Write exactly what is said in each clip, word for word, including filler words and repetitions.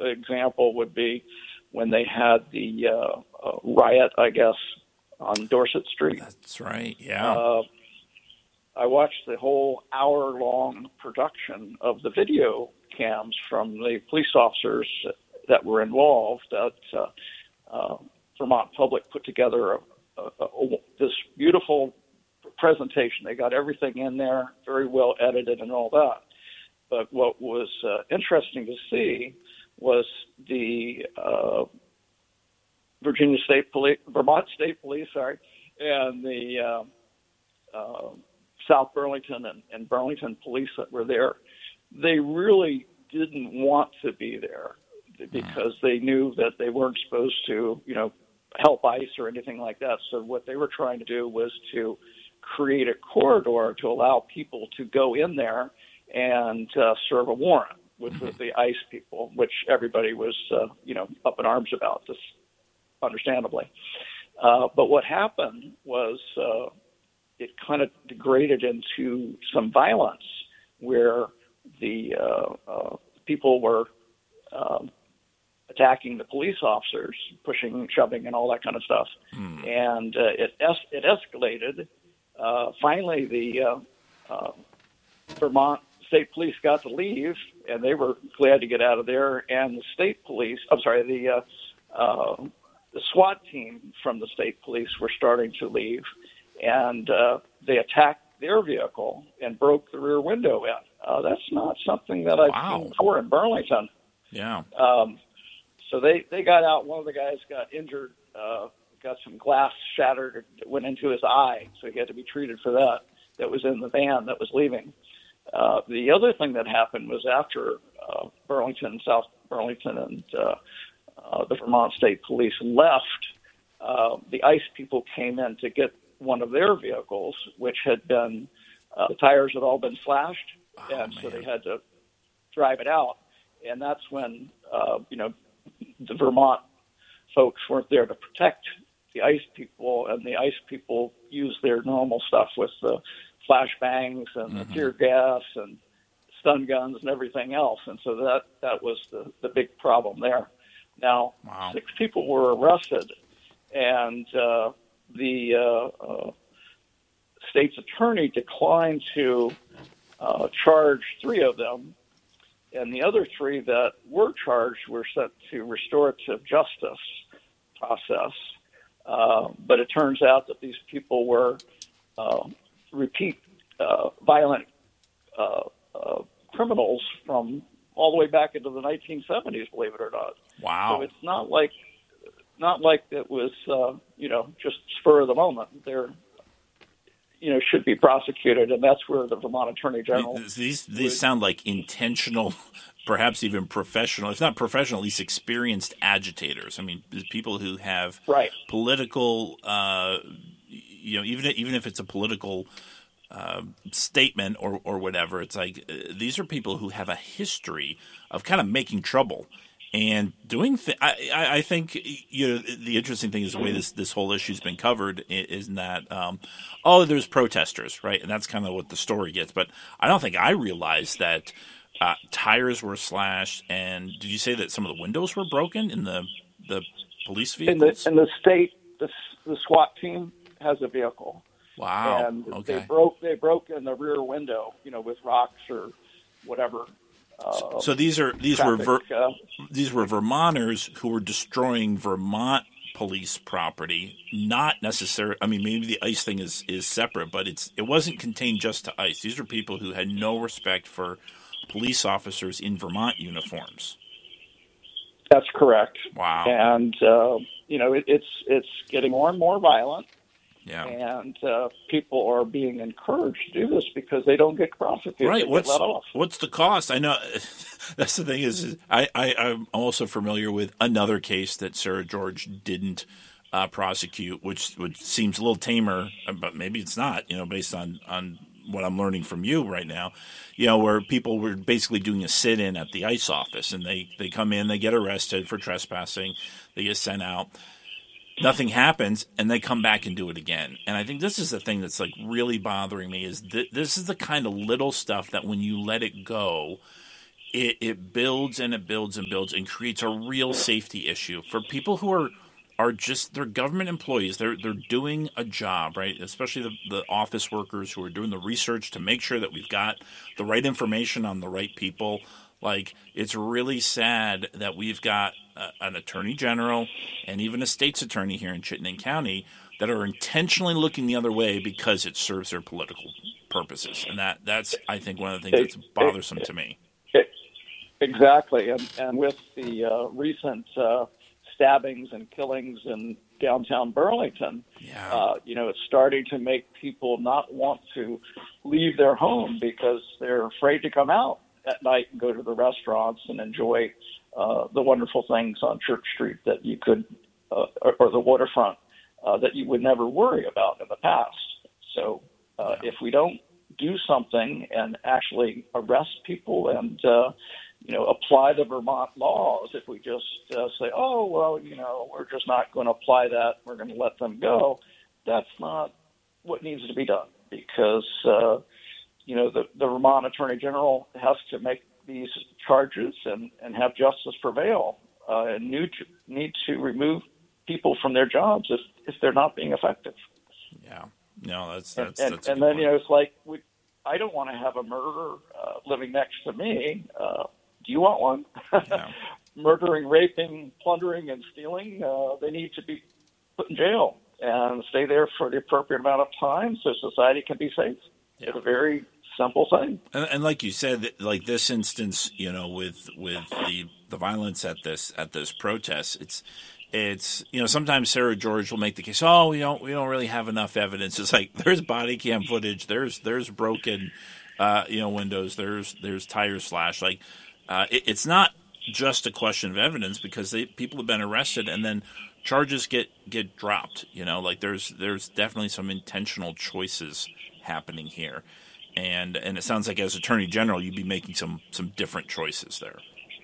example would be when they had the uh, uh, riot, I guess, on Dorset Street. That's right, yeah. Uh, I watched the whole hour-long production of the video cams from the police officers that were involved. That uh, uh, Vermont Public put together a, a, a, this beautiful presentation. They got everything in there, very well edited and all that. But what was uh, interesting to see was the uh, Virginia State Police, Vermont State Police, sorry, and the uh, uh, South Burlington and, and Burlington police that were there. They really didn't want to be there because they knew that they weren't supposed to, you know, help ICE or anything like that. So what they were trying to do was to create a corridor to allow people to go in there and uh, serve a warrant with mm-hmm. the, the ICE people, which everybody was, uh, you know, up in arms about, just understandably. Uh, but what happened was uh, it kind of degraded into some violence where the uh, uh, people were um, attacking the police officers, pushing, shoving, and all that kind of stuff. Mm. And uh, it es- it escalated. Uh, finally, the uh, uh, Vermont State Police got to leave, and they were glad to get out of there. And the state police, I'm sorry, the uh, uh, the SWAT team from the state police were starting to leave, and uh, they attacked their vehicle and broke the rear window in. Uh, that's not something that I've wow. seen before in Burlington. Yeah. Um, so they, they got out. One of the guys got injured, uh, got some glass shattered, went into his eye, so he had to be treated for that. That was in the van that was leaving. Uh, the other thing that happened was after uh, Burlington, South Burlington, and uh, uh, the Vermont State Police left, uh, the ICE people came in to get one of their vehicles, which had been, uh, the tires had all been slashed, oh, and man. so they had to drive it out. And that's when, uh, you know, the Vermont folks weren't there to protect the ICE people, and the ICE people used their normal stuff with the flashbangs and mm-hmm. the tear gas and stun guns and everything else. And so that, that was the, the big problem there. Now, wow. six people were arrested, and uh, the uh, uh, state's attorney declined to uh, charge three of them, and the other three that were charged were sent to restorative justice process. Uh, but it turns out that these people were uh, repeat uh, violent uh, uh, criminals from all the way back into the nineteen seventies, believe it or not. Wow. So it's not like not like it was, uh, you know, just spur of the moment. They're, you know, should be prosecuted, and that's where the Vermont Attorney General... These these would, sound like intentional, perhaps even professional, if not professional, at least experienced agitators. I mean, people who have right. political, uh, you know, even even if it's a political uh, statement or, or whatever, it's like uh, these are people who have a history of kind of making trouble. And doing, th- I, I, I think, you know, the interesting thing is the way this, this whole issue's been covered is, is that, um, oh, there's protesters, right? And that's kind of what the story gets. But I don't think I realized that uh, tires were slashed. And did you say that some of the windows were broken in the the police vehicles? In the, in the state, the, the SWAT team has a vehicle. Wow. And okay. they broke they broke in the rear window, you know, with rocks or whatever. Uh, so these are these traffic, were Ver- uh, these were Vermonters who were destroying Vermont police property, not necessarily. I mean, maybe the ICE thing is, is separate, but it's it wasn't contained just to ICE. These are people who had no respect for police officers in Vermont uniforms. That's correct. Wow. And uh, you know, it, it's it's getting more and more violent. Yeah. And uh, people are being encouraged to do this because they don't get prosecuted. Right. They what's get let off. What's the cost? I know that's the thing is, is I, I, I'm also familiar with another case that Sarah George didn't uh, prosecute, which, which seems a little tamer, but maybe it's not, you know, based on, on what I'm learning from you right now, you know, where people were basically doing a sit-in at the ICE office, and they, they come in, they get arrested for trespassing, they get sent out. Nothing happens, and they come back and do it again. And I think this is the thing that's like really bothering me is th- this is the kind of little stuff that when you let it go, it, it builds and it builds and builds and creates a real safety issue for people who are are just they're government employees. They're they're doing a job, right? Especially the, the office workers who are doing the research to make sure that we've got the right information on the right people. Like, it's really sad that we've got a, an attorney general and even a state's attorney here in Chittenden County that are intentionally looking the other way because it serves their political purposes. And that that's, I think, one of the things that's bothersome to me. Exactly. And, and with the uh, recent uh, stabbings and killings in downtown Burlington, yeah. uh, you know, it's starting to make people not want to leave their home because they're afraid to come out at night and go to the restaurants and enjoy uh, the wonderful things on Church Street that you could, uh, or, or the waterfront, uh, that you would never worry about in the past. So uh, yeah. if we don't do something and actually arrest people and, uh, you know, apply the Vermont laws, if we just uh, say, oh, well, you know, we're just not going to apply that, we're going to let them go, that's not what needs to be done because, uh, you know, the, the Vermont Attorney General has to make these charges and, and have justice prevail uh, and need to, need to remove people from their jobs if, if they're not being effective. Yeah. No, that's that's and, that's and, and then, point. you know, it's like, we, I don't want to have a murderer uh, living next to me. Uh, do you want one? Yeah. Murdering, raping, plundering, and stealing, uh, they need to be put in jail and stay there for the appropriate amount of time so society can be safe. Yeah. It's a very simple thing. And, and like you said, like this instance, you know, with with the the violence at this at this protest, it's it's you know sometimes Sarah George will make the case, oh, we don't we don't really have enough evidence. It's like there's body cam footage, there's there's broken uh, you know windows, there's there's tires slashed. Like uh, it, it's not just a question of evidence because they, people have been arrested and then charges get get dropped. You know, like there's there's definitely some intentional choices happening here. And and it sounds like as Attorney General, you'd be making some, some different choices there.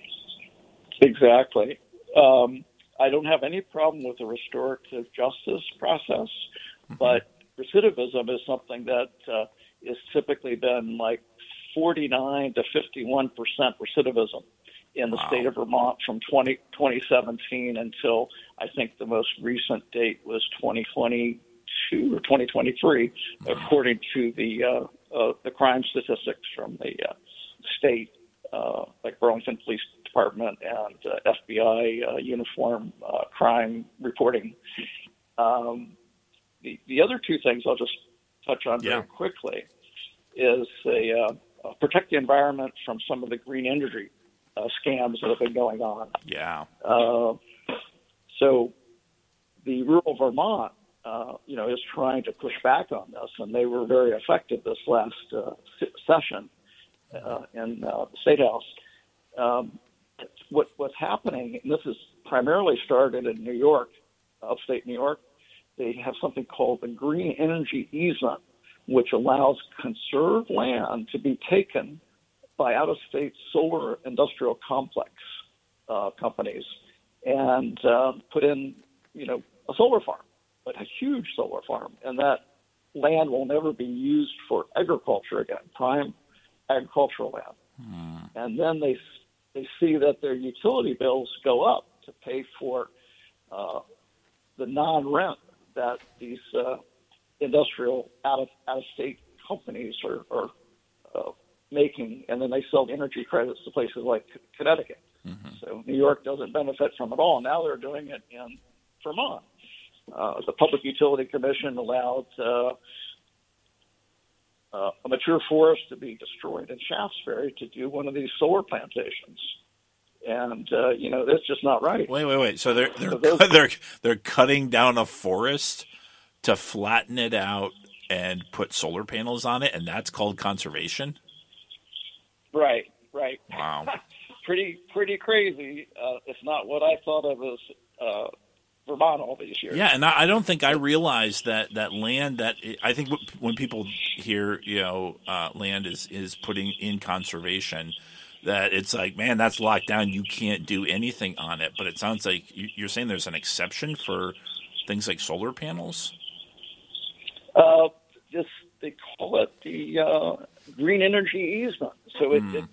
Exactly. Um, I don't have any problem with the restorative justice process, mm-hmm. but recidivism is something that uh, is typically been like forty-nine to fifty-one percent recidivism in the wow. state of Vermont from twenty, twenty seventeen until I think the most recent date was twenty twenty-two or twenty twenty-three, mm-hmm. according to the uh, Uh, the crime statistics from the uh, state, uh, like Burlington Police Department and uh, F B I uh, uniform uh, crime reporting. Um, the, the other two things I'll just touch on yeah. very quickly is a, uh, uh, protect the environment from some of the green energy uh, scams that have been going on. Yeah. Uh, so the rural Vermont Uh, you know, is trying to push back on this, and they were very effective this last uh, session uh, in uh, the State House. Um, what, what's happening, and this is primarily started in New York, upstate New York, they have something called the Green Energy Easement, which allows conserved land to be taken by out-of-state solar industrial complex uh, companies and uh, put in, you know, a solar farm. But a huge solar farm, and that land will never be used for agriculture again, prime agricultural land. Hmm. And then they they see that their utility bills go up to pay for uh, the non-rent that these uh, industrial out of out of state companies are, are uh, making, and then they sell energy credits to places like Connecticut. Mm-hmm. So New York doesn't benefit from it all. Now they're doing it in Vermont. Uh, the Public Utility Commission allowed uh, uh, a mature forest to be destroyed in Shaftesbury to do one of these solar plantations, and uh, you know that's just not right. Wait, wait, wait! So they're they're so those, they're they're cutting down a forest to flatten it out and put solar panels on it, and that's called conservation. Right, right. Wow. pretty pretty crazy. Uh, it's not what I thought of as. Uh, Vermont all these years. Yeah, and I don't think I realized that, that land that I think when people hear you know uh, land is, is putting in conservation, that it's like, man, that's locked down. You can't do anything on it. But it sounds like you're saying there's an exception for things like solar panels. Uh, just they call it the uh, green energy easement. So it, mm. it it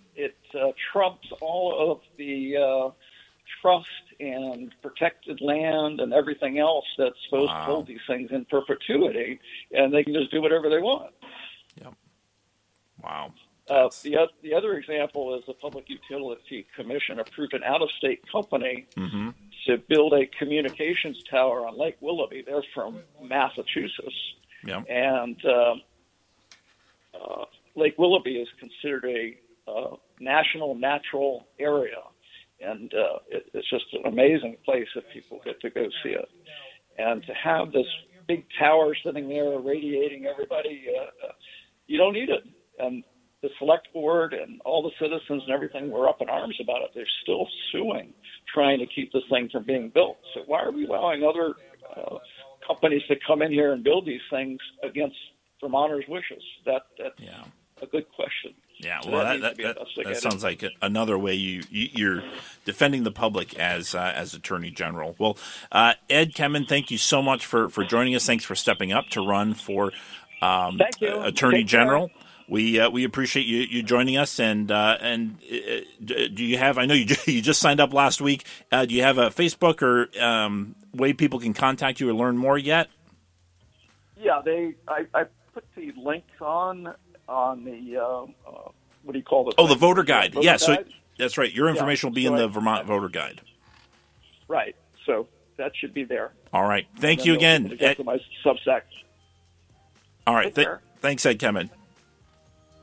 uh, trumps all of the uh, trust and protected land and everything else that's supposed wow. to hold these things in perpetuity, and they can just do whatever they want. Yep. Wow. Uh, the, the other example is the Public Utility Commission approved an out-of-state company mm-hmm. to build a communications tower on Lake Willoughby. They're from Massachusetts. Yep. And uh, uh, Lake Willoughby is considered a uh, national natural area. And uh, it, it's just an amazing place if people get to go see it. And to have this big tower sitting there radiating everybody, uh, uh, you don't need it. And the select board and all the citizens and everything were up in arms about it. They're still suing, trying to keep this thing from being built. So why are we allowing other uh, companies to come in here and build these things against Vermonters' wishes? That That's yeah. a good question. Yeah, So well, that, that, that, that, that sounds like another way you, you, you're defending the public as uh, as Attorney General. Well, uh, Ed Kemen, thank you so much for, for joining us. Thanks for stepping up to run for um, thank you. uh, Attorney Take General. Care. We uh, we appreciate you, you joining us. And uh, and uh, do you have? I know you just, you just signed up last week. Uh, do you have a Facebook or um, way people can contact you or learn more yet? Yeah, they. I, I put the links on on the uh, uh, what do you call it? Oh, the voter guide. Voter yeah, guide? so that's right. Your information yeah, will be so in the I, Vermont I, Voter Guide. Right. So that should be there. All right. Thank you again. Get to my Substack. All right. Th- thanks, Ed Kemen.